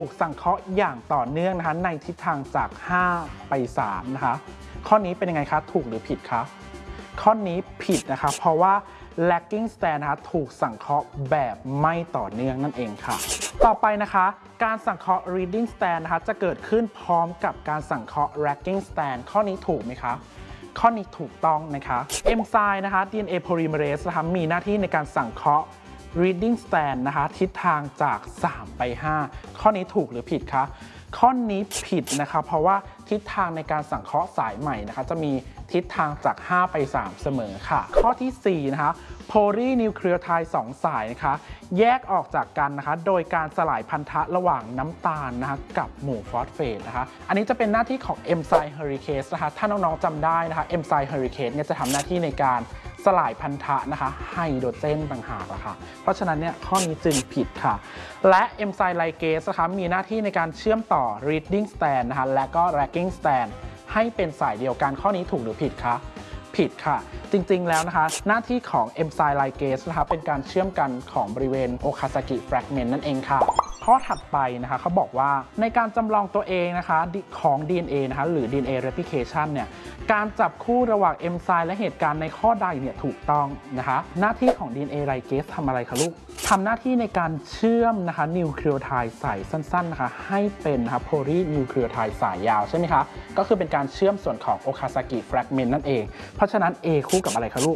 ถูกสังเคราะห์อย่างต่อเนื่องนะคะในทิศทางจาก 5 ไป 3 นะคะข้อนี้เป็นยังไงคะถูกหรือผิดคะข้อนี้ผิดนะคะเพราะว่า lagging stand นะคะถูกสังเคราะห์แบบไม่ต่อเนื่องนั่นเองค่ะต่อไปนะคะการสังเคราะห์ reading stand นะคะจะเกิดขึ้นพร้อมกับการสังเคราะห์ lagging stand ข้อนี้ถูกไหมคะข้อนี้ถูกต้องนะคะเอนไซม์นะคะ DNA polymerase นะคะมีหน้าที่ในการสังเคราะห์ reading stand นะคะทิศทางจาก 3 ไป 5 ข้อนี้ถูกหรือผิดคะข้อนี้ผิดนะคะเพราะว่าทิศทางในการสังเคราะห์สายใหม่นะคะจะมีทิศทางจาก 5 ไป 3 เสมอค่ะข้อที่ 4 นะคะโพลีนิวเคลียไทด์2 สายนะคะแยกออกจากกันนะคะโดยการสลายพันธะระหว่างน้ำตาลนะคะกับหมู่ฟอสเฟตนะคะอันนี้จะเป็นหน้าที่ของเอนไซม์เฮอริเคสนะคะถ้าน้องๆจำได้นะคะเอนไซม์เฮอริเคสเนี่ยจะทำหน้าที่ในการสลายพันธะนะคะไฮโดรเจนต่างหากละค่ะเพราะฉะนั้นเนี่ยข้อนี้จึงผิดค่ะและเอนไซม์ไลเกสนะคะมีหน้าที่ในการเชื่อมต่อ reading stand นะคะและก็ lagging stand ให้เป็นสายเดียวกันข้อนี้ถูกหรือผิดคะผิดค่ะจริงๆแล้วนะคะหน้าที่ของเอนไซม์ไลเกสนะคะเป็นการเชื่อมกันของบริเวณโอคาซากิแฟรกเมนต์นั่นเองค่ะข้อถัดไปนะคะเขาบอกว่าในการจำลองตัวเองนะคะของ DNA นะคะหรือ DNA replication เนี่ยการจับคู่ระหว่างเอนไซม์และเหตุการณ์ในข้อใดเนี่ยถูกต้องนะคะหน้าที่ของ DNA ligase ทำอะไรคะลูกทำหน้าที่ในการเชื่อมนะคะนิวเคลียไทด์สายสั้นๆนะคะให้เป็นนะคะโพลีนิวเคลียไทด์สายยาวใช่ไหมคะก็คือเป็นการเชื่อมส่วนของโอคาซากิแฟรกเมนต์นั่นเองเพราะฉะนั้น A คู่กับอะไรคะลูก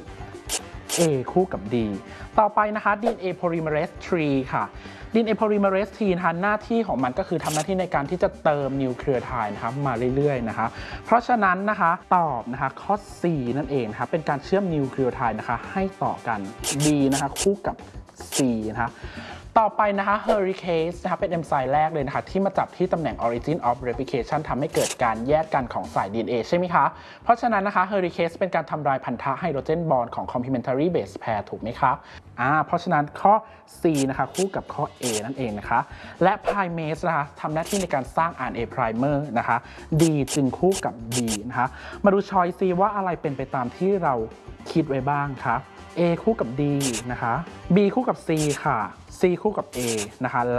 A คู่กับ D ต่อไปนะคะ DNA polymerase 3 ค่ะ DNA polymerase 3 นะคะหน้าที่ของมันก็คือทำหน้าที่ในการที่จะเติมนิวเคลียไทด์นะคะมาเรื่อยๆนะคะเพราะฉะนั้นนะคะตอบนะคะข้อ C นั่นเองนะคะเป็นการเชื่อมนิวเคลียไทด์นะคะให้ต่อกัน D นะคะคู่กับ C นะคะต่อไปนะคะ Helicase นะคะเป็นเอนไซม์แรกเลยนะคะที่มาจับที่ตำแหน่ง origin of replication ทำให้เกิดการแยกกันของสาย DNA ใช่ไหมคะเพราะฉะนั้นนะคะ Helicase เป็นการทำลายพันธะไฮโดรเจนบอนด์ของ complementary base pair ถูกไหมคะเพราะฉะนั้นข้อ C นะคะคู่กับข้อ A นั่นเองนะคะและ Primase นะคะทำหน้าที่ในการสร้าง RNA primer นะคะ D จึงคู่กับ B นะคะมาดูช้อยซีว่าอะไรเป็นไปตามที่เราคิดไว้บ้างคะ A คู่กับ D นะคะ B คู่กับ C ค่ะ C คู่กับ A นะคะและ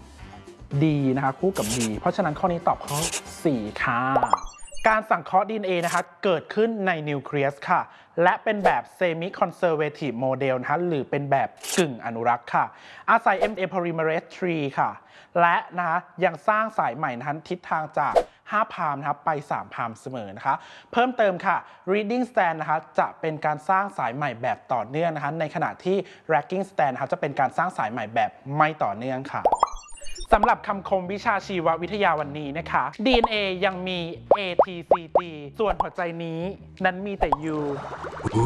D นะคะคู่กับ B เพราะฉะนั้นข้อนี้ตอบข้อ 4 ค่ะการสังเคราะห์ DNA นะคะเกิดขึ้นในนิวเคลียสค่ะและเป็นแบบ semi conservative model นะคะหรือเป็นแบบกึ่งอนุรักษ์ค่ะอาศัย RNA polymerase 3 ค่ะและนะคะยังสร้างสายใหม่นะคะทิศทางจาก 5 พามนะครับไป 3 พามเสมอนะคะเพิ่มเติมค่ะ reading stand นะคะจะเป็นการสร้างสายใหม่แบบต่อเนื่องนะคะในขณะที่ lagging stand นะคะจะเป็นการสร้างสายใหม่แบบไม่ต่อเนื่องค่ะสำหรับคำคมวิชาชีววิทยาวันนี้นะคะ DNA ยังมี ATCG ส่วนหัวใจนี้นั้นมีแต่ U